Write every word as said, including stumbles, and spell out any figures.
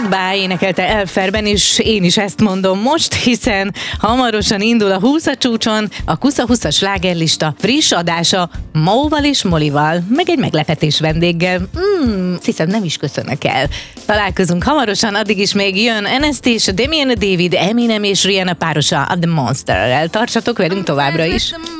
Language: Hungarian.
Goodbye énekelte Elferben, és én is ezt mondom most, hiszen hamarosan indul a húsz csúcson a Kusza húszas slágerlista friss adása Móval és Molival, meg egy meglepetés vendéggel. Hmm, hiszem nem is köszönök el. Találkozunk hamarosan, addig is még jön en es té és Damian David, Eminem és Rihanna párosa a The Monsterrel. Tartsatok velünk továbbra is!